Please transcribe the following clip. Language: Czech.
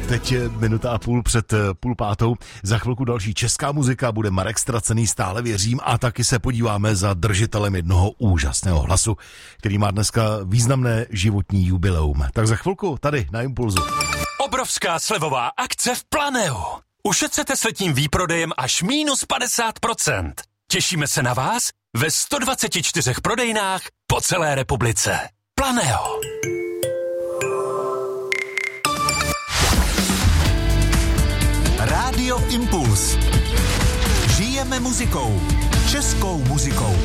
Teď je minuta a půl před 4:30. Za chvilku další česká muzika, bude Marek Ztracený, stále věřím, a taky se podíváme za držitelem jednoho úžasného hlasu, který má dneska významné životní jubileum. Tak za chvilku tady na Impulzu. Obrovská slevová akce v Planeu. Ušetřete s letním výprodejem až -50%. Těšíme se na vás ve 124 prodejnách po celé republice. Planeo. Rádio Impuls. Žijeme muzikou. Českou muzikou.